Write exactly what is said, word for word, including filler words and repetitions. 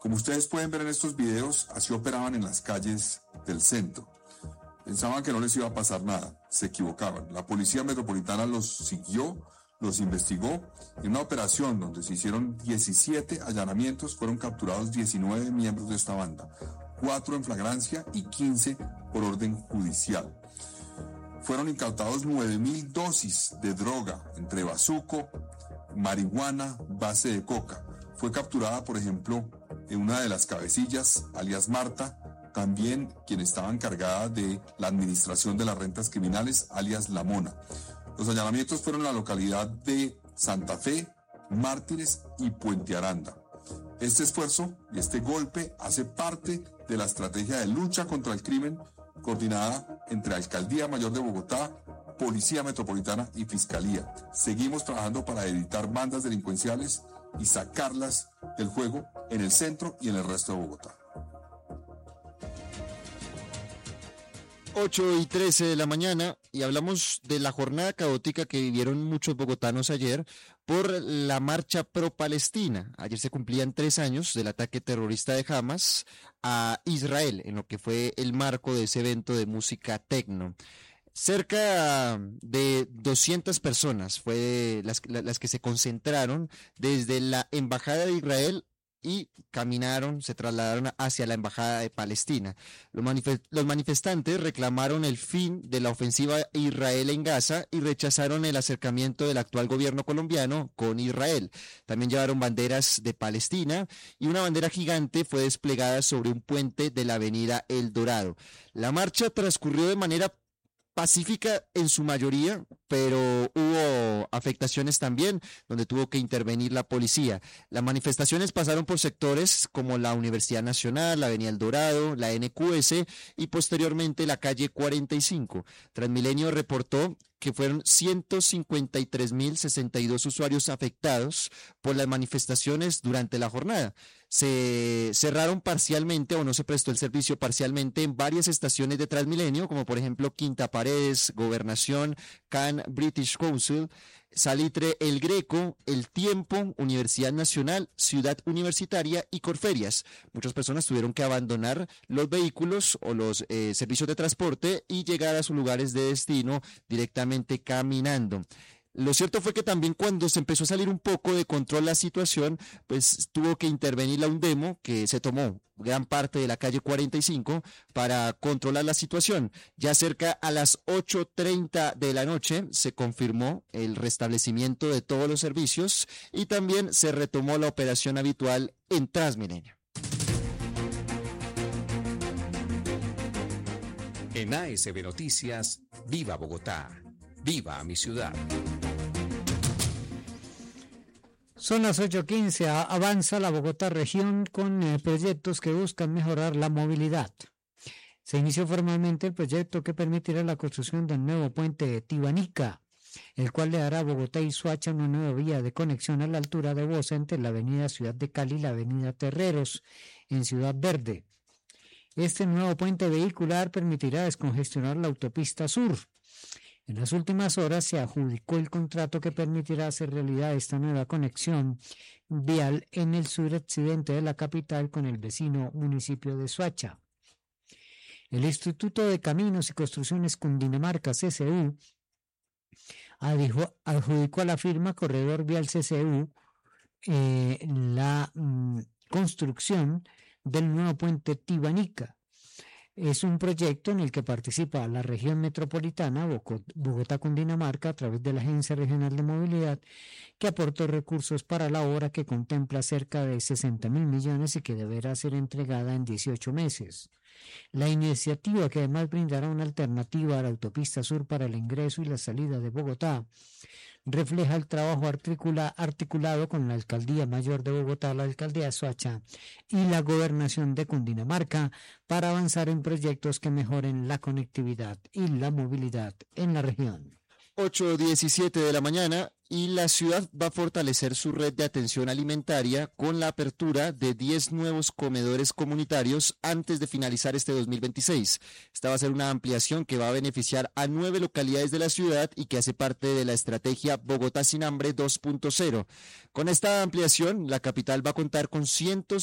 Como ustedes pueden ver en estos videos, así operaban en las calles del centro. Pensaban que no les iba a pasar nada, se equivocaban. La Policía Metropolitana los siguió, los investigó. En una operación donde se hicieron diecisiete allanamientos, fueron capturados diecinueve miembros de esta banda, cuatro en flagrancia y quince por orden judicial. Fueron incautados nueve mil dosis de droga, entre bazuco, marihuana, base de coca. Fue capturada, por ejemplo, en una de las cabecillas, alias Marta, también quien estaba encargada de la administración de las rentas criminales, alias La Mona. Los allanamientos fueron en la localidad de Santa Fe, Mártires y Puente Aranda. Este esfuerzo y este golpe hace parte de la estrategia de lucha contra el crimen coordinada entre Alcaldía Mayor de Bogotá, Policía Metropolitana y Fiscalía. Seguimos trabajando para evitar bandas delincuenciales y sacarlas del juego en el centro y en el resto de Bogotá. ocho y trece de la mañana y hablamos de la jornada caótica que vivieron muchos bogotanos ayer por la marcha pro-Palestina. Ayer se cumplían tres años del ataque terrorista de Hamas a Israel, en lo que fue el marco de ese evento de música tecno. Cerca de doscientas personas fue las, las que se concentraron desde la Embajada de Israel y caminaron, se trasladaron hacia la Embajada de Palestina. Los, manifest- los manifestantes reclamaron el fin de la ofensiva de Israel en Gaza y rechazaron el acercamiento del actual gobierno colombiano con Israel. También llevaron banderas de Palestina y una bandera gigante fue desplegada sobre un puente de la avenida El Dorado. La marcha transcurrió de manera pacífica en su mayoría, pero hubo afectaciones también, donde tuvo que intervenir la policía. Las manifestaciones pasaron por sectores como la Universidad Nacional, la Avenida El Dorado, la N Q S y posteriormente la calle cuarenta y cinco. Transmilenio reportó que fueron ciento cincuenta y tres mil sesenta y dos usuarios afectados por las manifestaciones durante la jornada. Se cerraron parcialmente o no se prestó el servicio parcialmente en varias estaciones de Transmilenio, como por ejemplo Quinta Paredes, Gobernación, Can British Council, Salitre El Greco, El Tiempo, Universidad Nacional, Ciudad Universitaria y Corferias. Muchas personas tuvieron que abandonar los vehículos o los eh, servicios de transporte y llegar a sus lugares de destino directamente caminando. Lo cierto fue que también cuando se empezó a salir un poco de control la situación, pues tuvo que intervenir la UNDEMO, que se tomó gran parte de la calle cuarenta y cinco para controlar la situación. Ya cerca a las ocho treinta de la noche se confirmó el restablecimiento de todos los servicios y también se retomó la operación habitual en Transmilenio. En A S B Noticias, Viva Bogotá, viva mi ciudad. Son las ocho quince, avanza la Bogotá región con eh, proyectos que buscan mejorar la movilidad. Se inició formalmente el proyecto que permitirá la construcción del nuevo puente de Tibanica, el cual le dará a Bogotá y Soacha una nueva vía de conexión a la altura de Bosa entre la avenida Ciudad de Cali y la avenida Terreros en Ciudad Verde. Este nuevo puente vehicular permitirá descongestionar la autopista sur. En las últimas horas se adjudicó el contrato que permitirá hacer realidad esta nueva conexión vial en el suroccidente de la capital con el vecino municipio de Soacha. El Instituto de Caminos y Construcciones Cundinamarca, C C U, adjudicó a la firma Corredor Vial C C U eh, la mm, construcción del nuevo puente Tibanica. Es un proyecto en el que participa la región metropolitana, Bogotá-Cundinamarca, a través de la Agencia Regional de Movilidad, que aportó recursos para la obra que contempla cerca de sesenta mil millones y que deberá ser entregada en dieciocho meses. La iniciativa, que además brindará una alternativa a la autopista sur para el ingreso y la salida de Bogotá, refleja el trabajo articula, articulado con la Alcaldía Mayor de Bogotá, la Alcaldía de Soacha y la Gobernación de Cundinamarca para avanzar en proyectos que mejoren la conectividad y la movilidad en la región. ocho diecisiete de la mañana y la ciudad va a fortalecer su red de atención alimentaria con la apertura de diez nuevos comedores comunitarios antes de finalizar este dos mil veintiséis. Esta va a ser una ampliación que va a beneficiar a nueve localidades de la ciudad y que hace parte de la estrategia Bogotá sin hambre dos punto cero. Con esta ampliación, la capital va a contar con ciento